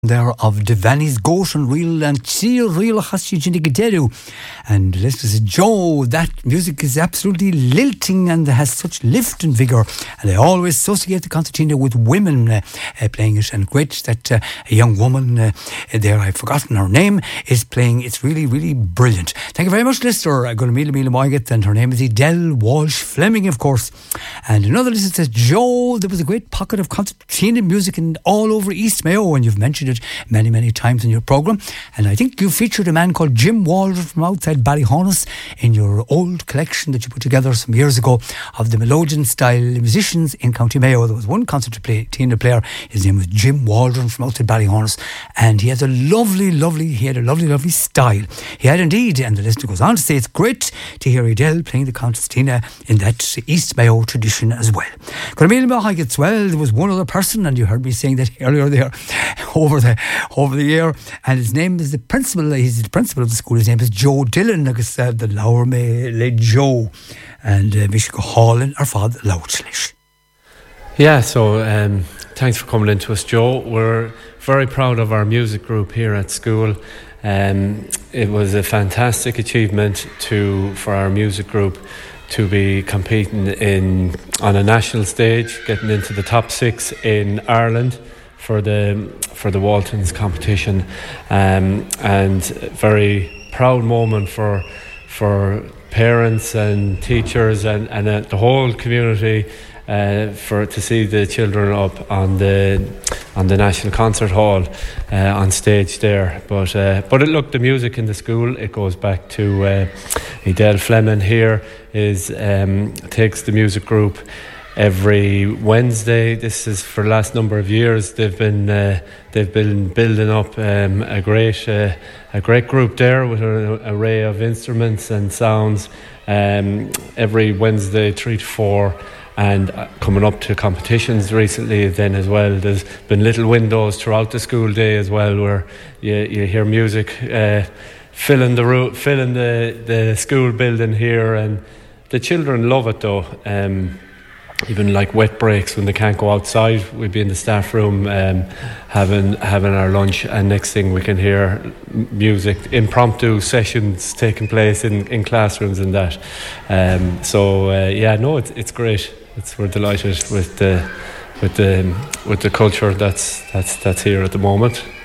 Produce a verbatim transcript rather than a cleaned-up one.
there of Devani's Goat and Real and Cheer Real Hasijidigideru. And this is Joe. That music is absolutely lilting and has such lift and vigour. And I always associate the concertina with women uh, uh, playing it. And great that uh, a young woman uh, there, I've forgotten her name, is playing. It's really, really brilliant. Thank you very much, listener. I'm going to meet Mila Moiget, and her name is Edel Walsh Fleming, of course. And another listener says, Joe, there was a great pocket of concertina music in all over East Mayo, and you've mentioned it many, many times in your programme. And I think you featured a man called Jim Waldron from outside Ballyhonus in your old collection that you put together some years ago of the melodeon style musicians in County Mayo. There was one concertina player, his name was Jim Waldron from outside Ballyhonus, and he has a lovely, lovely, he had a lovely, lovely style. He had indeed, and the listener goes on to say it's great to hear Edel playing the concertina in that East Mayo tradition as well. Well, there was one other person, and you heard me saying that earlier there over the over the year, and his name is the principal, he's the principal of the school, his name is Joe Dillon, agus uh, the Lower me le Joe, and uh, Michigan Hall and our father Louchlish. Yeah, so um, thanks for coming in to us, Joe. We're very proud of our music group here at school. Um, it was a fantastic achievement to for our music group to be competing in on a national stage, getting into the top six in Ireland for the for the Waltons competition, um, and very proud moment for for parents and teachers and, and uh, the whole community uh, for to see the children up on the on the National Concert Hall uh, on stage there. But uh, but it, look, the music in the school, it goes back to uh, Edel Fleming here is um, takes the music group every Wednesday. This is for the last number of years. They've been uh, they've been building up um, a great uh, a great group there with an array of instruments and sounds. Um, every Wednesday, three to four, and uh, coming up to competitions recently. Then as well, there's been little windows throughout the school day as well, where you you hear music uh, filling the ro- filling the the school building here, and the children love it though. Um, Even like wet breaks when they can't go outside, we'd be in the staff room um, having having our lunch, and next thing we can hear music, impromptu sessions taking place in, in classrooms and that. Um, so uh, yeah, no, it's it's great. It's we're delighted with the with the with the culture that's that's that's here at the moment.